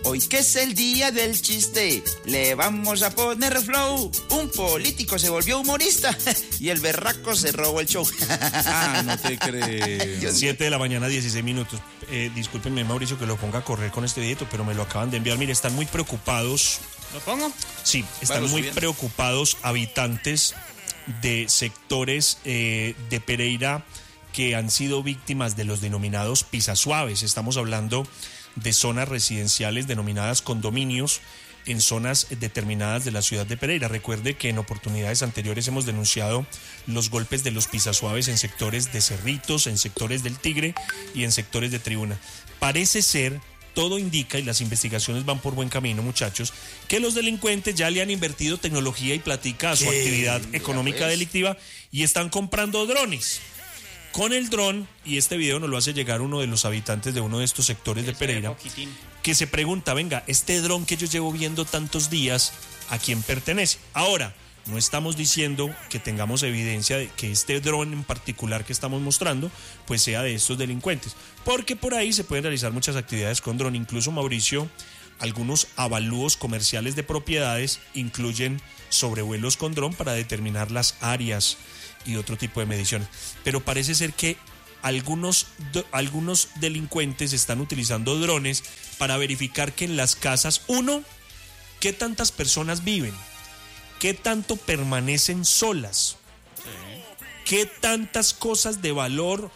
Hoy que es el día del chiste, le vamos a poner flow. Un político se volvió humorista y el berraco se robó el show. No te creo. 7 de la mañana, 16 minutos. Discúlpenme, Mauricio, que lo ponga a correr con este videito, pero me lo acaban de enviar. Mire, están muy preocupados. ¿Lo pongo? Sí, están muy preocupados habitantes de sectores de Pereira que han sido víctimas de los denominados pisasuaves. Estamos hablando de zonas residenciales denominadas condominios en zonas determinadas de la ciudad de Pereira. Recuerde que en oportunidades anteriores hemos denunciado los golpes de los pisasuaves en sectores de Cerritos, en sectores del Tigre y en sectores de Tribuna. Parece ser, todo indica, y las investigaciones van por buen camino, muchachos, que los delincuentes ya le han invertido tecnología y platica a su actividad económica delictiva y están comprando drones. Con el dron, y este video nos lo hace llegar uno de los habitantes de uno de estos sectores de Pereira, que se pregunta, venga, este dron que yo llevo viendo tantos días, ¿a quién pertenece? Ahora, no estamos diciendo que tengamos evidencia de que este dron en particular que estamos mostrando, pues sea de estos delincuentes, porque por ahí se pueden realizar muchas actividades con dron. Incluso, Mauricio, algunos avalúos comerciales de propiedades incluyen sobrevuelos con dron para determinar las áreas y otro tipo de mediciones. Pero parece ser que algunos delincuentes están utilizando drones para verificar que en las casas, uno, qué tantas personas viven, qué tanto permanecen solas, qué tantas cosas de valor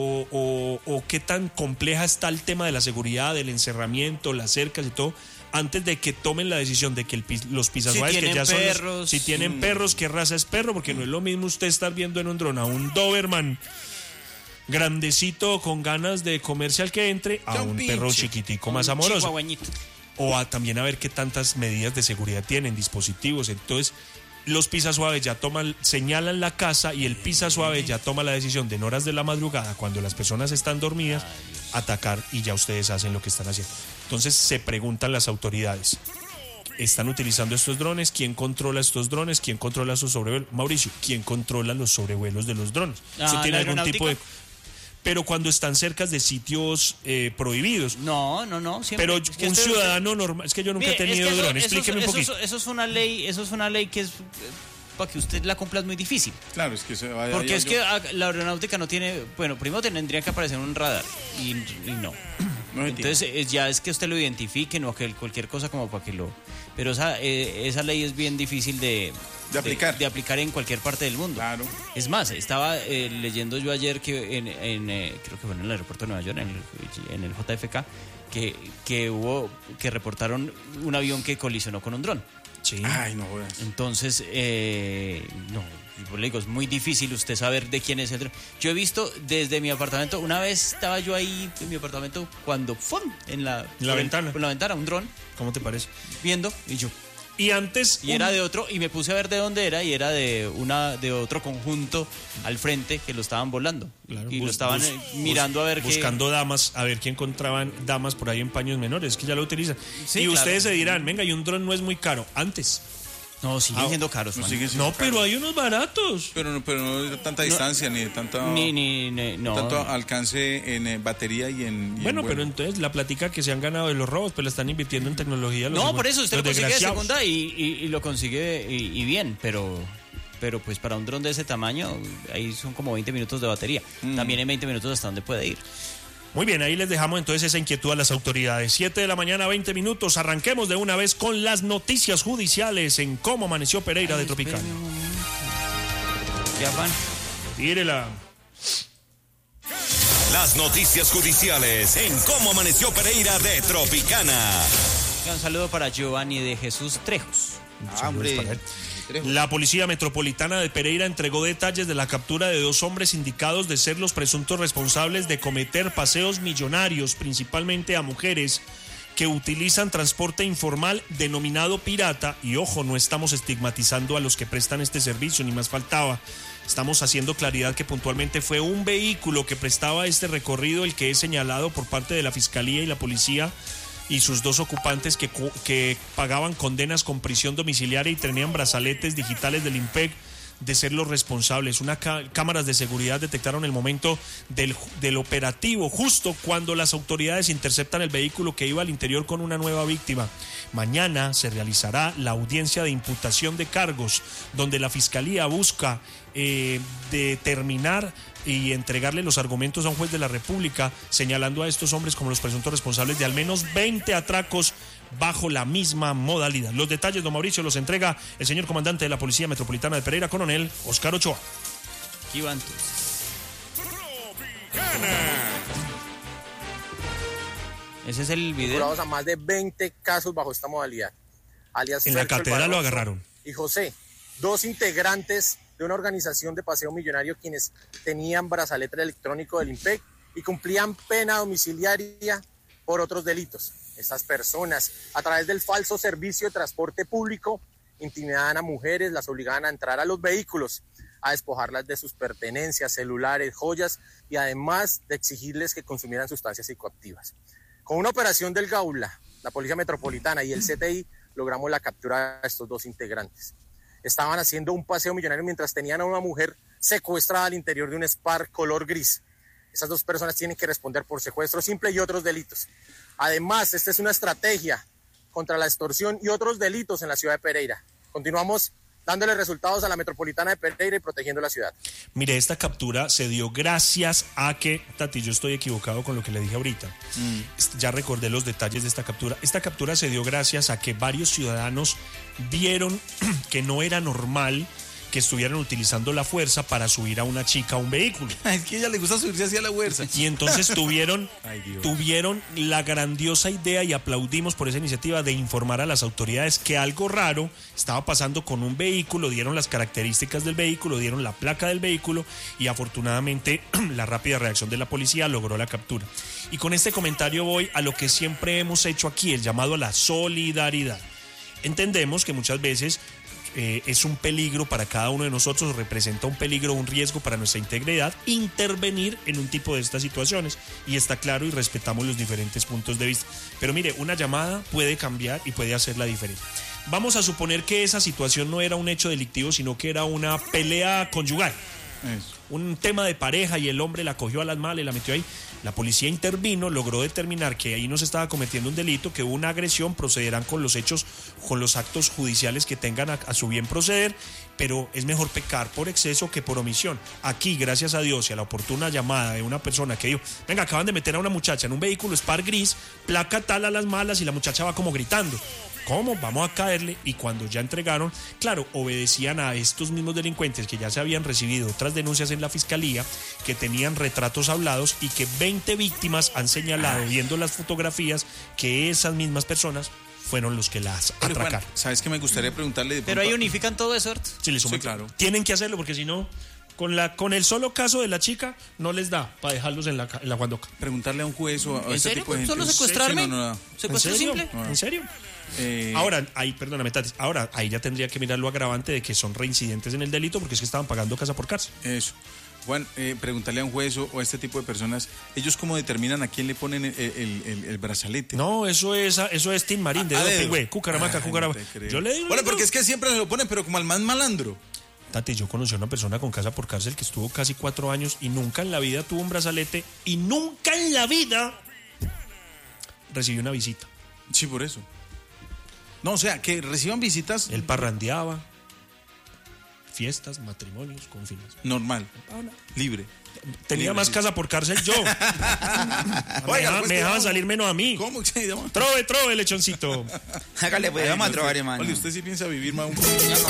o qué tan compleja está el tema de la seguridad, del encerramiento, las cercas y todo, antes de que tomen la decisión de que los pisasuaves, que ya son si tienen perros, qué raza es perro, porque no es lo mismo usted estar viendo en un dron a un Doberman grandecito con ganas de comerse al que entre, a un perro chiquitico más amoroso, o también a ver qué tantas medidas de seguridad tienen, dispositivos. Entonces los pisasuaves ya señalan la casa y el pisasuave ya toma la decisión de en horas de la madrugada, cuando las personas están dormidas, atacar, y ya ustedes hacen lo que están haciendo. Entonces se preguntan las autoridades, ¿están utilizando estos drones? ¿Quién controla estos drones? ¿Quién controla sus sobrevuelos? Mauricio, ¿quién controla los sobrevuelos de los drones? ¿Eso tiene algún tipo de...? Pero cuando están cerca de sitios prohibidos. No. Pero un ciudadano normal, es que yo nunca he tenido drones, explíqueme un poquito. Eso es una ley que es... para que usted la cumpla es muy difícil. Claro, es que se vaya. Porque es que la aeronáutica no tiene... Bueno, primero tendría que aparecer un radar y no. Entonces ya es que usted lo identifique, no que cualquier cosa como para que lo... Pero esa ley es bien difícil de aplicar en cualquier parte del mundo. Claro. Es más, estaba leyendo yo ayer que creo que fue en el aeropuerto de Nueva York, en el JFK, que reportaron un avión que colisionó con un dron. Sí. Ay, no veas. Entonces, le digo, es muy difícil usted saber de quién es el dron. Yo he visto desde mi apartamento, una vez estaba yo ahí en mi apartamento cuando ¡fum! En la ventana. Por la ventana, un dron. ¿Cómo te parece? Viendo, y yo. Y era de otro, y me puse a ver de dónde era, y era de otro conjunto al frente que lo estaban volando. Claro, y lo estaban mirando a ver buscando damas, a ver quién encontraban damas por ahí en paños menores, que ya lo utilizan. Sí, y ustedes se dirán, venga, y un dron no es muy caro. Antes. No, siguen siendo caros. No, pero hay unos baratos. Pero no de tanta distancia, ni de tanta... No. Tanto alcance en batería y en... Bueno, pero entonces la plática que se han ganado de los robos, pues la están invirtiendo en tecnología. No, por eso usted lo consigue de segunda y lo consigue y bien, pero pues para un dron de ese tamaño, ahí son como 20 minutos de batería. También en 20 minutos hasta dónde puede ir. Muy bien, ahí les dejamos entonces esa inquietud a las autoridades. 7 de la mañana, 20 minutos. Arranquemos de una vez con las noticias judiciales en Cómo Amaneció Pereira de Tropicana. Ya van. Tírela. Las noticias judiciales en Cómo Amaneció Pereira de Tropicana. Un saludo para Giovanni de Jesús Trejos. Hombre. La Policía Metropolitana de Pereira entregó detalles de la captura de 2 hombres indicados de ser los presuntos responsables de cometer paseos millonarios, principalmente a mujeres que utilizan transporte informal denominado pirata. Y ojo, no estamos estigmatizando a los que prestan este servicio, ni más faltaba. Estamos haciendo claridad que puntualmente fue un vehículo que prestaba este recorrido el que es señalado por parte de la Fiscalía y la Policía y sus 2 ocupantes que pagaban condenas con prisión domiciliaria y tenían brazaletes digitales del IMPEC de ser los responsables. Cámaras de seguridad detectaron el momento del operativo, justo cuando las autoridades interceptan el vehículo que iba al interior con una nueva víctima. Mañana se realizará la audiencia de imputación de cargos, donde la Fiscalía busca determinar y entregarle los argumentos a un juez de la República, señalando a estos hombres como los presuntos responsables de al menos 20 atracos bajo la misma modalidad. Los detalles, don Mauricio, los entrega el señor comandante de la Policía Metropolitana de Pereira, coronel Oscar Ochoa. Aquí van Ese es el video. Vinculados a más de 20 casos bajo esta modalidad. Alias en la catedral lo agarraron. Y José, 2 integrantes de una organización de paseo millonario quienes tenían brazalete electrónico del IMPEC y cumplían pena domiciliaria por otros delitos. Estas personas, a través del falso servicio de transporte público, intimidaban a mujeres, las obligaban a entrar a los vehículos, a despojarlas de sus pertenencias, celulares, joyas y además de exigirles que consumieran sustancias psicoactivas. Con una operación del Gaula, la Policía Metropolitana y el CTI logramos la captura de estos 2 integrantes. Estaban haciendo un paseo millonario mientras tenían a una mujer secuestrada al interior de un Spark color gris. Esas 2 personas tienen que responder por secuestro simple y otros delitos. Además, esta es una estrategia contra la extorsión y otros delitos en la ciudad de Pereira. Continuamos dándole resultados a la Metropolitana de Pereira y protegiendo la ciudad. Mire, esta captura se dio gracias a que, Tati, yo estoy equivocado con lo que le dije ahorita. Ya recordé los detalles de esta captura. Esta captura se dio gracias a que varios ciudadanos vieron que no era normal que estuvieran utilizando la fuerza para subir a una chica a un vehículo. Es que a ella le gusta subirse hacia la fuerza. Y entonces tuvieron la grandiosa idea, y aplaudimos por esa iniciativa, de informar a las autoridades que algo raro estaba pasando con un vehículo. Dieron las características del vehículo, dieron la placa del vehículo y afortunadamente la rápida reacción de la policía logró la captura. Y con este comentario voy a lo que siempre hemos hecho aquí, el llamado a la solidaridad. Entendemos que muchas veces es un peligro para cada uno de nosotros, representa un peligro, un riesgo para nuestra integridad intervenir en un tipo de estas situaciones, y está claro y respetamos los diferentes puntos de vista, pero mire, una llamada puede cambiar y puede hacer la diferencia. Vamos a suponer que esa situación no era un hecho delictivo, sino que era una pelea conyugal. Eso. Un tema de pareja y el hombre la cogió a las malas y la metió ahí. La policía intervino, logró determinar que ahí no se estaba cometiendo un delito, que hubo una agresión, procederán con los hechos, con los actos judiciales que tengan a su bien proceder, pero es mejor pecar por exceso que por omisión. Aquí, gracias a Dios y a la oportuna llamada de una persona que dijo, venga, acaban de meter a una muchacha en un vehículo Spark gris, placa tal a las malas, y la muchacha va como gritando. ¿Cómo? Vamos a caerle. Y cuando ya entregaron, claro, obedecían a estos mismos delincuentes que ya se habían recibido otras denuncias en la fiscalía, que tenían retratos hablados y que 20 víctimas han señalado, viendo las fotografías, que esas mismas personas fueron los que las atracaron. Juan, ¿sabes qué me gustaría preguntarle? Pero ahí unifican todo eso, ¿cierto? Sí, claro. Tienen que hacerlo porque si no, con el solo caso de la chica no les da para dejarlos en la guandoca. Preguntarle a un juez o a este tipo de gente. ¿Solo secuestrarme? No. ¿Secuestro simple? ¿En serio? Ahora, perdóname, Tati, ahí ya tendría que mirar lo agravante de que son reincidentes en el delito, porque es que estaban pagando casa por cárcel. Eso. Juan, preguntarle a un juez o a este tipo de personas, ¿ellos cómo determinan a quién le ponen el brazalete? No, eso es Tin Marín de doping, güey. Cucaramaca. Yo le digo. Bueno, porque es que siempre se lo ponen, pero como al más malandro. Tati, yo conocí a una persona con casa por cárcel que estuvo casi 4 años y nunca en la vida tuvo un brazalete y nunca en la vida recibió una visita. Sí, por eso. No, o sea, que reciban visitas. Él parrandeaba, fiestas, matrimonios, confines. Normal, libre. Tenía más casa por cárcel yo. Me dejaban salir menos a mí. ¿Cómo? Trove, lechoncito. Hágale, pues, vamos a trobar, hermano. Oye, ¿usted sí piensa vivir más un poco?